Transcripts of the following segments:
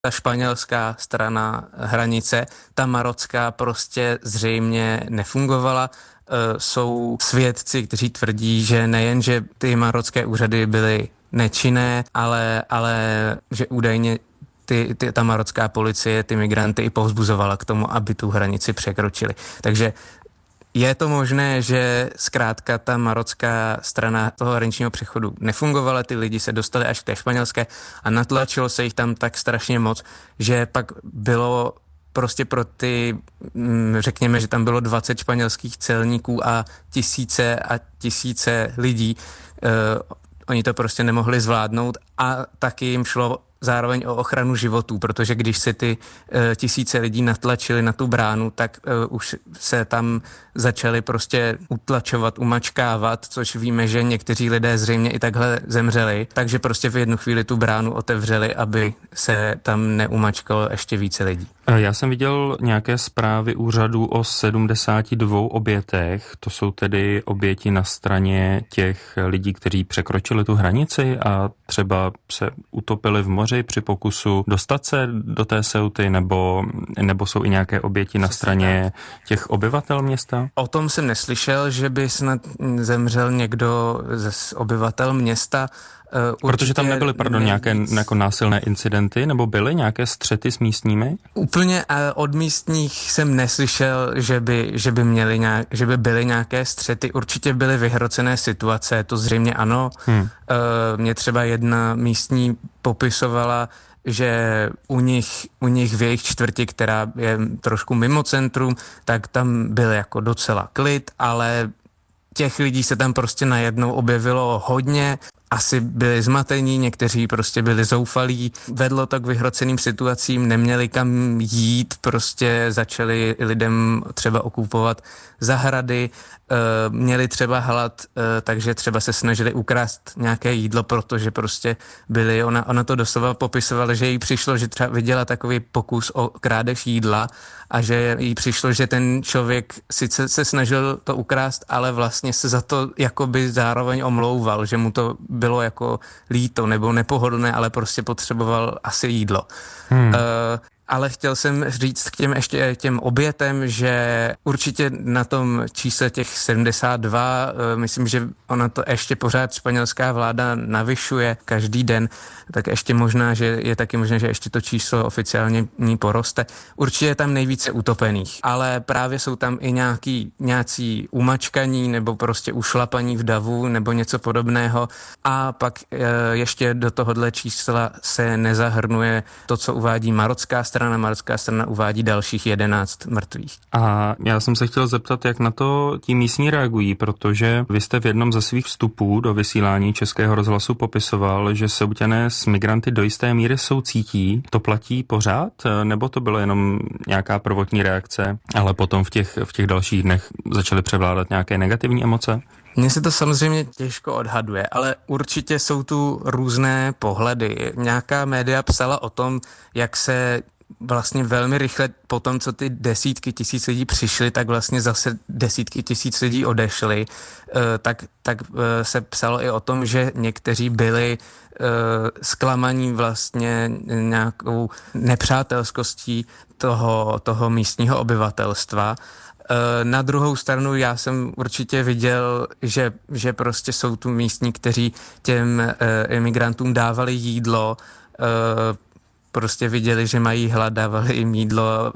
ta španělská strana hranice, ta marocká prostě zřejmě nefungovala. Jsou svědci, kteří tvrdí, že nejen, že ty marocké úřady byly nečinné, ale že údajně ta marocká policie ty migranty i povzbuzovala k tomu, aby tu hranici překročili. Takže je to možné, že zkrátka ta marocká strana toho hraničního přechodu nefungovala, ty lidi se dostali až k té španělské a natlačilo se jich tam tak strašně moc, že pak bylo prostě pro ty, řekněme, že tam bylo 20 španělských celníků a tisíce lidí, oni to prostě nemohli zvládnout a taky jim šlo zároveň o ochranu životů, protože když se ty tisíce lidí natlačili na tu bránu, tak už se tam začali prostě utlačovat, umačkávat, což víme, že někteří lidé zřejmě i takhle zemřeli, takže prostě v jednu chvíli tu bránu otevřeli, aby se tam neumačkalo ještě více lidí. Já jsem viděl nějaké zprávy úřadu o 72 obětech, to jsou tedy oběti na straně těch lidí, kteří překročili tu hranici a třeba se utopili v moři při pokusu dostat se do té Ceuty, nebo jsou i nějaké oběti na straně těch obyvatel města? O tom jsem neslyšel, že by snad zemřel někdo z obyvatel města. Protože tam nebyly, nějaké jako násilné incidenty, nebo byly nějaké střety s místními? Úplně od místních jsem neslyšel, že by byly nějaké střety. Určitě byly vyhrocené situace, to zřejmě ano. Mě třeba jedna místní popisovala, že u nich v jejich čtvrti, která je trošku mimo centrum, tak tam byl jako docela klid, ale těch lidí se tam prostě najednou objevilo hodně. Asi byli zmatení, někteří prostě byli zoufalí, vedlo to k vyhroceným situacím, neměli kam jít, prostě začali lidem třeba okupovat zahrady, měli třeba hlad, takže třeba se snažili ukrást nějaké jídlo, protože prostě ona to doslova popisovala, že jí přišlo, že třeba viděla takový pokus o krádež jídla a že jí přišlo, že ten člověk sice se snažil to ukrást, ale vlastně se za to jakoby zároveň omlouval, že mu to bylo jako líto nebo nepohodlné, ale prostě potřeboval asi jídlo. Ale chtěl jsem říct k těm obětem, že určitě na tom čísle těch 72, myslím, že ona to ještě pořád španělská vláda navyšuje každý den, tak ještě možná, že je taky možné, že ještě to číslo oficiálně ní poroste. Určitě je tam nejvíce utopených, ale právě jsou tam i nějací umačkaní nebo prostě ušlapaní v davu nebo něco podobného a pak ještě do tohohle čísla se nezahrnuje to, co uvádí marocká strana uvádí dalších 11 mrtvých. A já jsem se chtěl zeptat, jak na to ti místní reagují, protože vy jste v jednom ze svých vstupů do vysílání Českého rozhlasu popisoval, že Ceuťané s migranty do jisté míry soucítí. To platí pořád? Nebo to bylo jenom nějaká prvotní reakce, ale potom v těch dalších dnech začaly převládat nějaké negativní emoce? Mně se to samozřejmě těžko odhaduje, ale určitě jsou tu různé pohledy. Nějaká média psala o tom, jak se vlastně velmi rychle po tom, co ty desítky tisíc lidí přišly, tak vlastně zase desítky tisíc lidí odešly. Tak se psalo i o tom, že někteří byli zklamaní vlastně nějakou nepřátelskostí toho místního obyvatelstva. Na druhou stranu já jsem určitě viděl, že prostě jsou tu místní, kteří těm imigrantům dávali jídlo, prostě viděli, že mají hlad, dávali jim jídlo,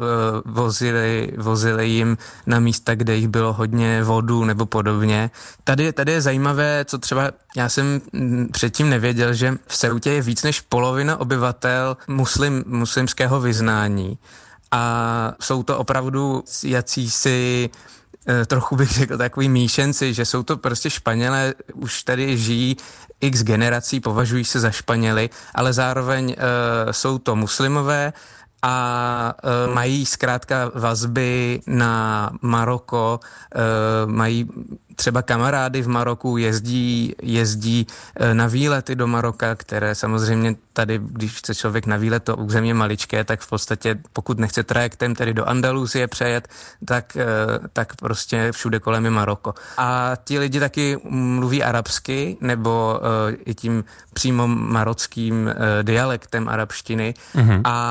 vozili jim na místa, kde jich bylo hodně vodu nebo podobně. Tady je zajímavé, co třeba já jsem předtím nevěděl, že v Ceutě je víc než polovina obyvatel muslimského vyznání. A jsou to opravdu jacísi, trochu bych řekl, takový míšenci, že jsou to prostě Španělé, už tady žijí x generací, považují se za Španěly, ale zároveň jsou to muslimové a mají zkrátka vazby na Maroko, mají třeba kamarády v Maroku, jezdí na výlety do Maroka, které samozřejmě tady, když chce člověk na výlet, to území maličké, tak v podstatě, pokud nechce trajektem tedy do Andalusie přejet, tak prostě všude kolem je Maroko. A ti lidi taky mluví arabsky, nebo i tím přímo marockým dialektem arabštiny. A